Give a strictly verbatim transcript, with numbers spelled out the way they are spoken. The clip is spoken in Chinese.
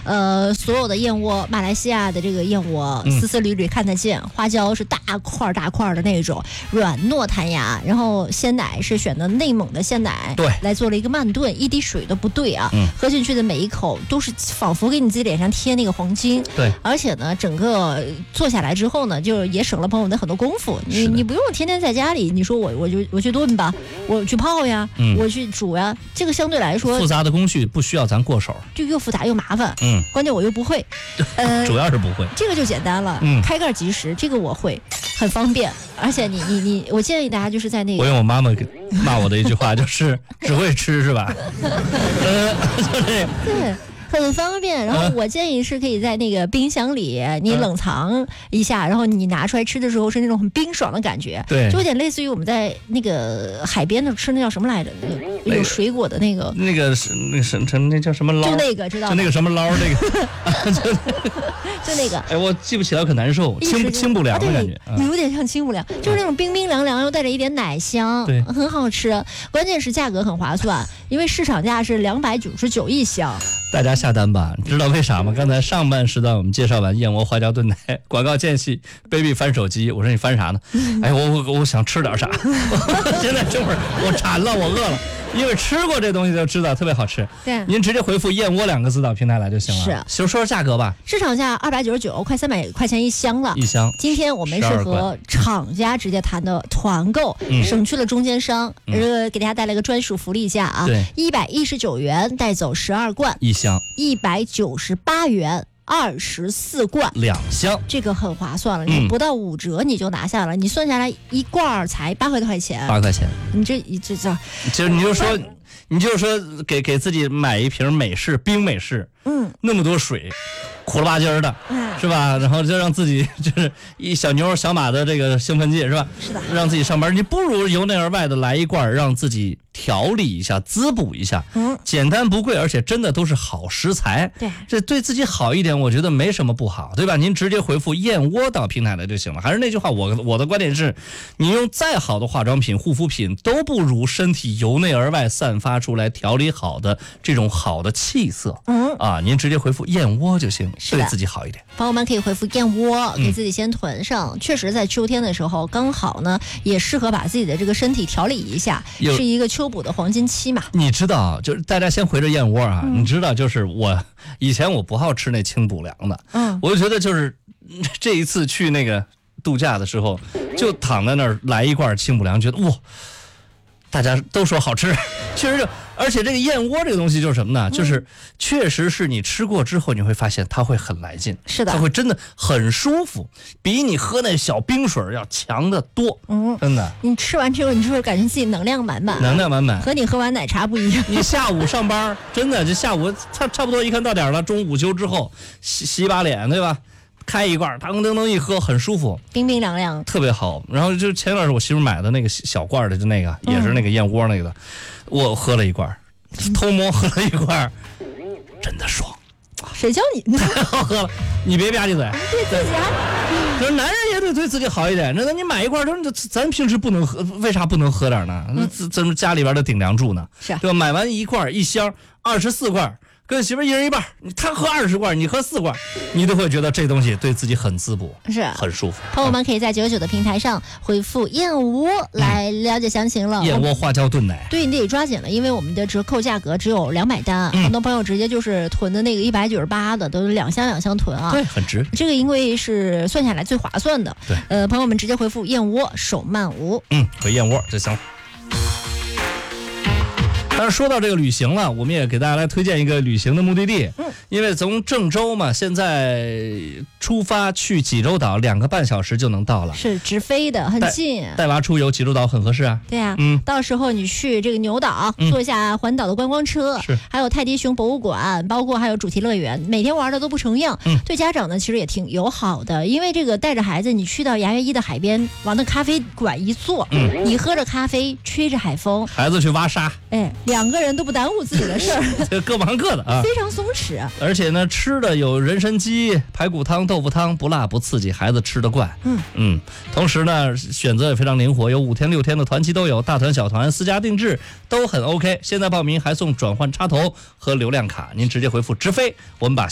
呃，所有的燕窝，马来西亚的这个燕窝嗯丝丝缕缕看得见，花椒是大块大块的那种，软糯弹牙，然后鲜奶是选的内蒙的鲜奶， 对， 来做了一个慢炖，一滴水都不兑啊， 嗯、 喝进去的每一口都是仿佛给你自己脸上贴那个黄金， 对， 而且呢，整个做下来之后呢，就也省了朋友的很多功夫，你你不用天天在家里，你说我我就我去炖吧，我去泡呀，嗯、我去煮呀，这个相对来说复杂的工序不需要咱过手， 就又复杂又麻烦， 嗯， 关键我又不会， 呃，主要是不会， 这个就简单了，嗯，开盖即食，这个我会，很方便，而且你你你，我建议大家就是在那个， 我用我妈妈骂我的一句话就是只会吃是吧？呃，就这个， 对。很方便，然后我建议是可以在那个冰箱里你冷藏一下，然后你拿出来吃的时候是那种很冰爽的感觉， 对， 就有点类似于我们在那个海边的吃那叫什么来着？那有水果的那个， 那个是那个什么那叫什么捞？ 就那个知道吗？ 就那个什么捞那个， 就那个。 哎，我记不起来，可难受，清清不凉的感觉， 啊、有点像清不凉，就是那种冰冰凉凉又带着一点奶香， 对， 很好吃。关键是价格很划算，因为市场价是两百九十九一箱。 大家下单吧，知道为啥吗？刚才上半时段我们介绍完燕窝花椒炖奶，广告间隙 ，baby 翻手机，我说你翻啥呢？哎，我我我想吃点啥？现在这会儿我馋了，我饿了，因为吃过这东西就知道特别好吃。 对， 您直接回复燕窝两个字到平台来就行了。 是， 就说说价格吧。 市场价二百九十九，快三百块钱一箱了。 一箱。 今天我们是和厂家直接谈的团购，嗯、省去了中间商，呃、嗯，给大家带来个专属福利价啊， 对， 一百一十九元带走十二罐。 一箱。 一百九十八元。二十四罐， 两箱， 这个很划算了。你不到五折你就拿下了，嗯、你算下来一罐才八块多块钱。 八块钱， 你这一这这， 就是你就说，你就说给给自己买一瓶美式冰美式，嗯，那么多水，苦了吧唧的，嗯，是吧？然后就让自己就是一小牛小马的这个兴奋剂，是吧？ 是的， 让自己上班，你不如由内而外的来一罐，让自己调理一下，滋补一下，嗯，简单不贵，而且真的都是好食材， 对， 这对自己好一点，我觉得没什么不好，对吧？您直接回复燕窝到平台来就行了。还是那句话，我我的观点是，你用再好的化妆品、护肤品，都不如身体由内而外散发出来调理好的这种好的气色，嗯啊，您直接回复燕窝就行，对自己好一点。 朋友们可以回复燕窝，给自己先囤上。嗯、确实，在秋天的时候，刚好呢，也适合把自己的这个身体调理一下，是一个秋补的黄金期嘛。 你知道，就是大家先回着燕窝啊，嗯、你知道，就是我以前我不好吃那清补凉的，嗯，我就觉得就是这一次去那个度假的时候，就躺在那儿来一罐清补凉，觉得哇。大家都说好吃，确实就，而且这个燕窝这个东西就是什么呢？嗯、就是确实是你吃过之后，你会发现它会很来劲， 是的， 它会真的很舒服，比你喝那小冰水要强得多。嗯，真的。 你吃完之后，你是不是感觉自己能量满满？ 能量满满， 和你喝完奶茶不一样。 你下午上班，真的就下午差差不多一看到点了，中午午休之后洗洗把脸，对吧？开一罐，噔噔噔一喝，很舒服， 冰冰凉凉， 特别好。然后就前段时间我媳妇买的那个小罐的，就那个、嗯、也是那个燕窝那个的，我喝了一罐，偷摸喝了一罐，真的爽。 谁叫你？ 太好喝了，你别吧唧嘴。 对自己还， 就是男人也得对自己好一点。那你买一罐，说咱平时不能喝，为啥不能喝点呢？嗯、咱们家里边的顶梁柱呢？ 是、啊， 对吧？买完一罐一箱，二十四罐。跟媳妇一人一半，他喝二十罐，你喝四罐，你都会觉得这东西对自己很滋补， 是很舒服。 朋友们可以在九九的平台上回复燕窝来了解详情了。 燕窝花椒炖奶， 对，你得抓紧了，因为我们的折扣价格只有两百单，嗯、很多朋友直接就是囤的那个一百九十八的，都是两箱两箱囤啊， 对，很值。 这个因为是算下来最划算的， 对， 呃，朋友们直接回复燕窝手慢无， 嗯，回燕窝就行了。但是说到这个旅行了，我们也给大家来推荐一个旅行的目的地。嗯，因为从郑州嘛，现在出发去济州岛两个半小时就能到了， 是直飞的，很近。 带娃出游济州岛很合适啊。 对啊，嗯，到时候你去这个牛岛、嗯、坐一下环岛的观光车， 是， 还有泰迪熊博物馆，包括还有主题乐园，每天玩的都不成样。嗯，对家长呢其实也挺友好的，因为这个带着孩子，你去到牙月一的海边，往那咖啡馆一坐，嗯，你喝着咖啡，吹着海风， 孩子去挖沙， 哎。两个人都不耽误自己的事儿， 各忙各的啊， 非常松弛。 而且呢，吃的有人参鸡、排骨汤、豆腐汤，不辣不刺激，孩子吃得惯。嗯嗯，同时呢，选择也非常灵活，有五天六天的团期都有，大团小团私家定制都很 OK。现在报名还送转换插头和流量卡，您直接回复直飞，我们把